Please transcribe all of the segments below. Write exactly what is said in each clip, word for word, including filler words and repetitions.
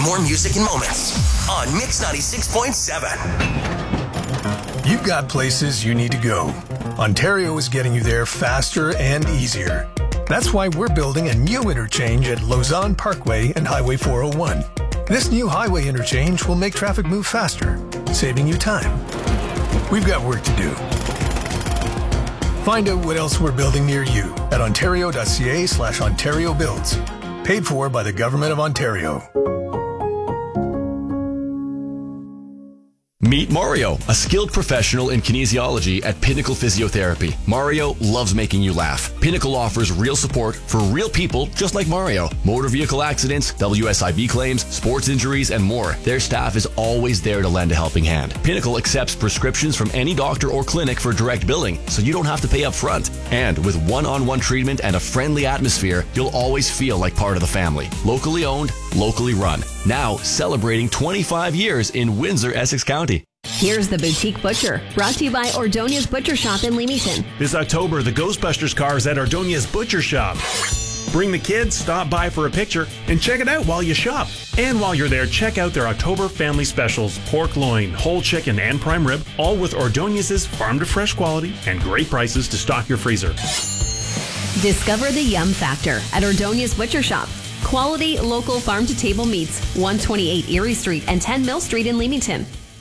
more music and moments on Mix ninety-six point seven. You've got places you need to go. Ontario is getting you there faster and easier. That's why we're building a new interchange at Lausanne Parkway and Highway four oh one. This new highway interchange will make traffic move faster, saving you time. We've got work to do. Find out what else we're building near you at ontario.ca slash Ontario Builds. Paid for by the Government of Ontario. Meet Mario, a skilled professional in kinesiology at Pinnacle Physiotherapy. Mario loves making you laugh. Pinnacle offers real support for real people just like Mario. Motor vehicle accidents, W S I B claims, sports injuries, and more. Their staff is always there to lend a helping hand. Pinnacle accepts prescriptions from any doctor or clinic for direct billing, so you don't have to pay up front. And with one-on-one treatment and a friendly atmosphere, you'll always feel like part of the family. Locally owned, locally run. Now celebrating twenty-five years in Windsor, Essex County. Here's the Boutique Butcher, brought to you by Ordonia's Butcher Shop in Leamington. This October, the Ghostbusters car is at Ordonia's Butcher Shop. Bring the kids, stop by for a picture, and check it out while you shop. And while you're there, check out their October family specials: pork loin, whole chicken, and prime rib, all with Ordonia's farm-to-fresh quality and great prices to stock your freezer. Discover the Yum Factor at Ordonia's Butcher Shop. Quality, local farm-to-table meats, one twenty-eight Erie Street and ten Mill Street in Leamington.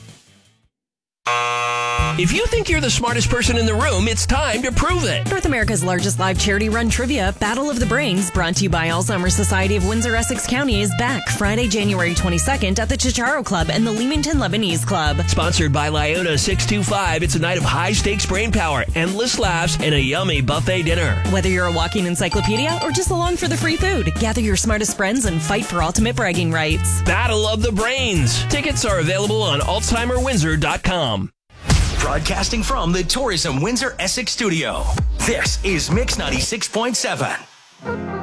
If you think you're the smartest person in the room, it's time to prove it. North America's largest live charity-run trivia, Battle of the Brains, brought to you by Alzheimer's Society of Windsor, Essex County, is back Friday, January twenty-second at the Chicharo Club and the Leamington Lebanese Club. Sponsored by Lyona six two five, it's a night of high-stakes brain power, endless laughs, and a yummy buffet dinner. Whether you're a walking encyclopedia or just along for the free food, gather your smartest friends and fight for ultimate bragging rights. Battle of the Brains. Tickets are available on alzheimer windsor dot com. Broadcasting from the Tourism Windsor Essex studio, this is Mix ninety-six point seven.